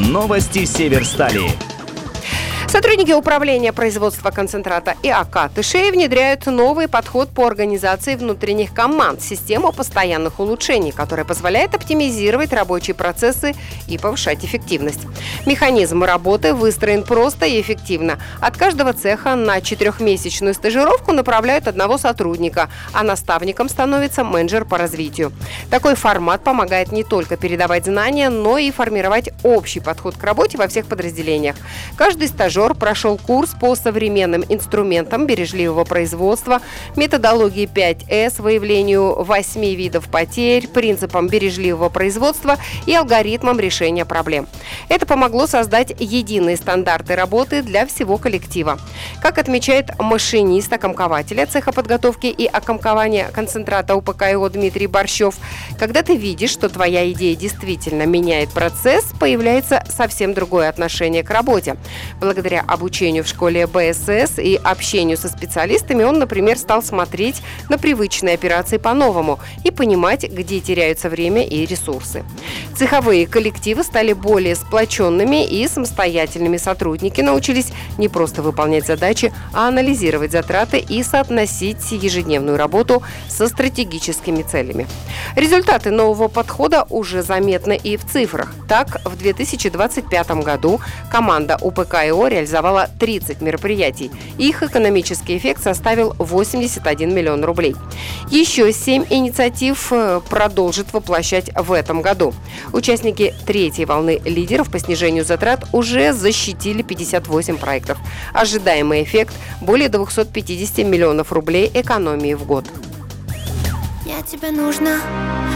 Новости Северстали. Сотрудники управления производства концентрата ИАК Тышей внедряют новый подход по организации внутренних команд, систему постоянных улучшений, которая позволяет оптимизировать рабочие процессы и повышать эффективность. Механизм работы выстроен просто и эффективно. От каждого цеха на 4-месячную стажировку направляют одного сотрудника, а наставником становится менеджер по развитию. Такой формат помогает не только передавать знания, но и формировать общий подход к работе во всех подразделениях. Каждый стажер прошел курс по современным инструментам бережливого производства, методологии 5С, выявлению 8 видов потерь, принципам бережливого производства и алгоритмам решения проблем. Это помогло создать единые стандарты работы для всего коллектива. Как отмечает машинист окомкователя цеха подготовки и окомкования концентрата УПК-ИО Дмитрий Борщев, когда ты видишь, что твоя идея действительно меняет процесс, появляется совсем другое отношение к работе. Благодаря обучению в школе БСС и общению со специалистами он, например, стал смотреть на привычные операции по-новому и понимать, где теряются время и ресурсы. Цеховые коллективы стали более сплоченными, и самостоятельными сотрудники научились не просто выполнять задачи, а анализировать затраты и соотносить ежедневную работу со стратегическими целями. Результаты нового подхода уже заметны и в цифрах. Так, в 2025 году команда УПК-ИО реализовала 30 мероприятий. Их экономический эффект составил 81 миллион рублей. Еще 7 инициатив продолжит воплощать в этом году. Участники третьей волны лидеров по снижению затрат уже защитили 58 проектов. Ожидаемый эффект – более 250 миллионов рублей экономии в год. Я тебе нужна.